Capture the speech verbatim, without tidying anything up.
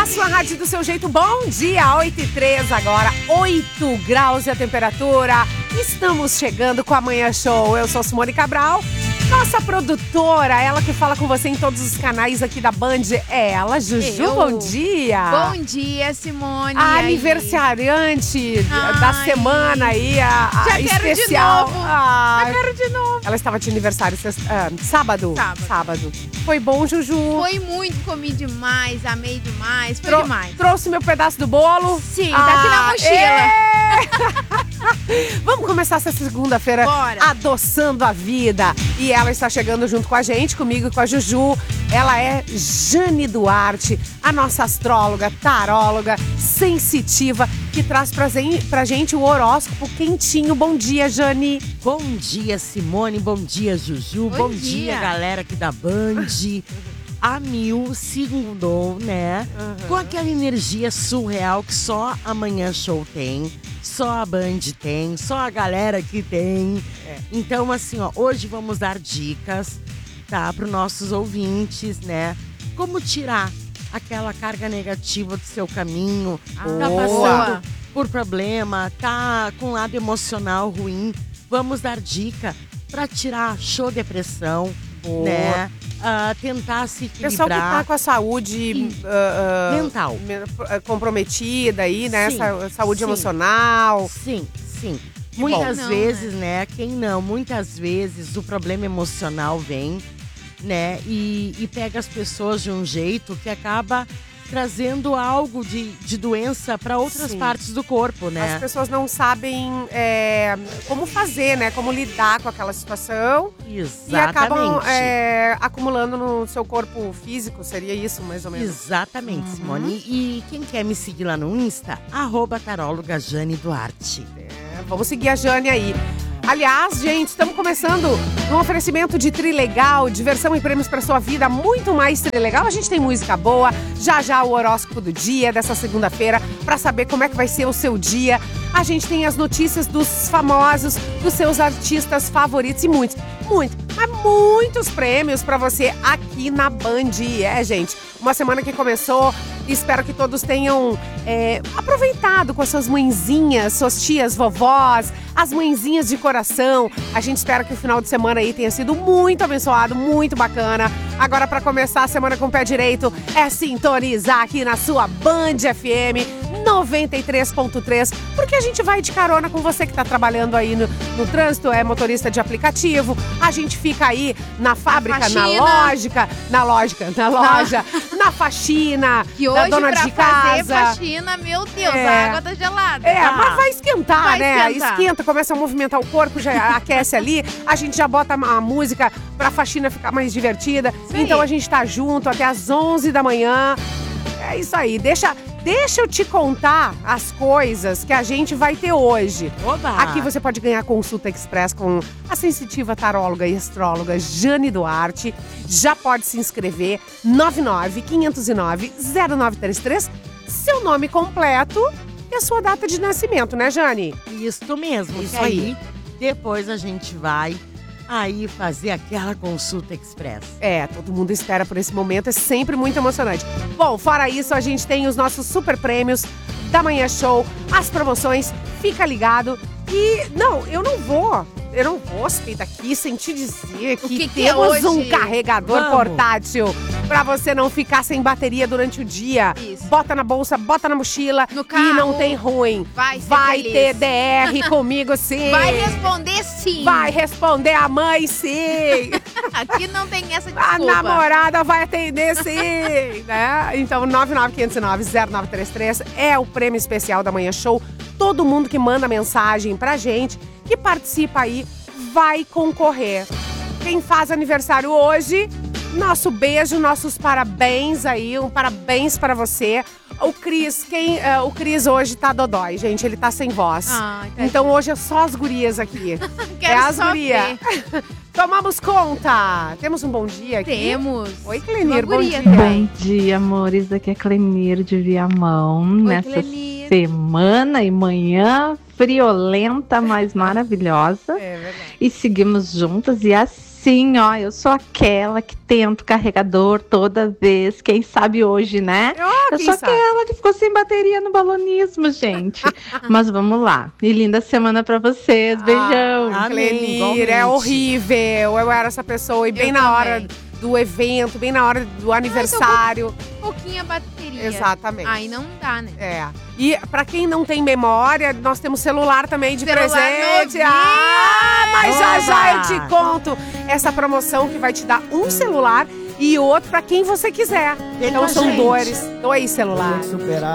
A sua rádio do seu jeito, bom dia, oito e três agora, oito graus é a temperatura. Estamos chegando com a Manhã Show. Eu sou Simone Cabral. Nossa produtora, ela que fala com você em todos os canais aqui da Band, é ela, Juju, Eu. bom dia. Bom dia, Simone. A E aí? aniversariante Ai. da semana aí, a, a Já quero especial. de novo. Ai. Já quero de novo. Ela estava de aniversário sexta, ah, sábado. Sábado. Sábado. Foi bom, Juju? Foi muito, comi demais, amei demais, foi Trou- demais. Trouxe meu pedaço do bolo? Sim, tá aqui na mochila. Vamos começar essa segunda-feira Bora. adoçando a vida. E ela está chegando junto com a gente, comigo e com a Juju. Ela é Jane Duarte, a nossa astróloga, taróloga, sensitiva, que traz pra, zen- pra gente o horóscopo quentinho. Bom dia, Jane. Bom dia, Simone. Bom dia, Juju. Bom Bom, dia. dia, galera aqui da Band. A Mil segundou, né? Uhum. Com aquela energia surreal que só a Manhã Show tem. Só a Band tem, só a galera que tem. É. Então, assim, ó, hoje vamos dar dicas, tá? Para os nossos ouvintes, né? Como tirar aquela carga negativa do seu caminho. Tá Boa. passando por problema, tá com um lado emocional ruim. Vamos dar dica para tirar show depressão, Boa. né? Ah, tentar se equilibrar. Pessoal que tá com a saúde ah, ah, Mental. me- ah, comprometida aí, né? Sim, Sa- saúde sim. emocional. Sim, sim. Que Muitas bom. Não, vezes, né? Quem não, muitas vezes o problema emocional vem, né? E, e pega as pessoas de um jeito que acaba trazendo algo de, de doença para outras Sim. partes do corpo, né? As pessoas não sabem é, como fazer, né? Como lidar com aquela situação. Exatamente. E acabam é, acumulando no seu corpo físico. Seria isso, mais ou menos? Exatamente, Uhum. Simone. E quem quer me seguir lá no Insta, arroba taróloga Jane Duarte. É, vamos seguir a Jane aí. Aliás, gente, estamos começando um oferecimento de Trilegal, diversão e prêmios para sua vida, muito mais Trilegal. A gente tem música boa, já já o horóscopo do dia, dessa segunda-feira, para saber como é que vai ser o seu dia. A gente tem as notícias dos famosos, dos seus artistas favoritos e muitos, muitos, mas muitos prêmios para você aqui na Band. É, gente, uma semana que começou. Espero que todos tenham é, aproveitado com as suas mãezinhas, suas tias, vovós, as mãezinhas de coração. A gente espera que o final de semana aí tenha sido muito abençoado, muito bacana. Agora, para começar a semana com o pé direito, é sintonizar aqui na sua Band F M noventa e três ponto três, porque a gente vai de carona com você que está trabalhando aí no, no trânsito, é motorista de aplicativo. A gente fica aí na fábrica, na faxina. lógica, na lógica, na loja, na faxina, Que da hoje, dona pra de fazer casa. faxina, meu Deus, É. a água tá gelada. É, tá? mas vai esquentar, Vai né? esquentar. Esquenta, começa a movimentar o corpo, já aquece ali. A gente já bota a música pra faxina ficar mais divertida. Sim. Então a gente tá junto até às onze da manhã. É isso aí. Deixa, deixa eu te contar as coisas que a gente vai ter hoje. Oba! Aqui você pode ganhar consulta express com a sensitiva taróloga e astróloga Jane Duarte. Já pode se inscrever. nove nove, quinhentos e nove, zero nove três três. Seu nome completo e a sua data de nascimento, né, Jane? Isso mesmo. Isso que aí. Depois a gente vai aí fazer aquela consulta express. É, todo mundo espera por esse momento, é sempre muito emocionante. Bom, fora isso, a gente tem os nossos super prêmios da Manhã Show, as promoções, fica ligado. E, não, eu não vou, eu não vou sair daqui sem te dizer que, que que é temos hoje? um carregador Vamos. portátil pra você não ficar sem bateria durante o dia. Isso. Bota na bolsa, bota na mochila No e carro. não tem ruim. Vai ser Vai feliz. ter D R comigo, sim. Vai responder sim. Vai responder a mãe, sim. Aqui não tem essa A desculpa. namorada vai atender sim, né? Então, nove nove quinhentos e nove, zero nove três três é o prêmio especial da Manhã Show. Todo mundo que manda mensagem pra gente, que participa aí, vai concorrer. Quem faz aniversário hoje, nosso beijo, nossos parabéns aí, um parabéns pra você. O Cris, quem, eh, o Cris hoje tá dodói, gente, ele tá sem voz. Ai, tadinho. Então hoje é só as gurias aqui. Quero é as só gurias. ver. Tomamos conta. Temos um bom dia aqui? Temos. Oi, Clenir, Uma bom guria dia. também. Bom dia, amores. Aqui é Clenir de Viamão. Nessa Clenir. semana e manhã friolenta, mas maravilhosa. É verdade. E seguimos juntas. E assim sim, ó, eu sou aquela que tenta o carregador toda vez. Quem sabe hoje, né? Oh, eu quem sou sabe? aquela que ficou sem bateria no balonismo, gente. Mas vamos lá. E linda semana pra vocês. Beijão. Ah, Amém, Clenir, igualmente. é horrível. Eu era essa pessoa. E bem Eu na hora também. do evento, bem na hora do aniversário. Pouquinha bateria. Exatamente. Aí não dá, né? É. E pra quem não tem memória, nós temos celular também de Celular presente. novinho. Ah, mas já já eu Oba! te conto essa promoção que vai te dar um celular e outro pra quem você quiser. Vem Então com a são gente. dois, dois celulares. Superar.